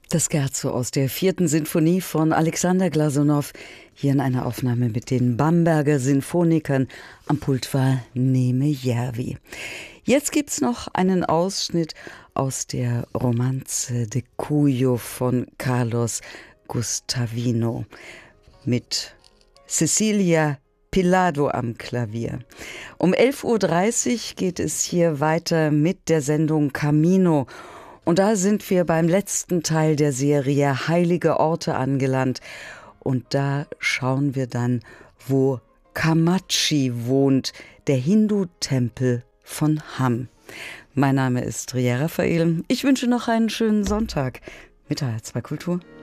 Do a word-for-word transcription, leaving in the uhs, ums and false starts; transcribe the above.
Das Scherzo aus der vierten Sinfonie von Alexander Glasunow, hier in einer Aufnahme mit den Bamberger Sinfonikern. Am Pult war Neme Järvi. Jetzt gibt's noch einen Ausschnitt aus der Romanze de Cuyo von Carlos Guastavino mit Cecilia Pillado am Klavier. Um elf Uhr dreißig geht es hier weiter mit der Sendung Camino. Und da sind wir beim letzten Teil der Serie Heilige Orte angelangt. Und da schauen wir dann, wo Kamachi wohnt, der Hindu-Tempel von Ham. Mein Name ist Ria Raphael. Ich wünsche noch einen schönen Sonntag mit H R zwei Kultur.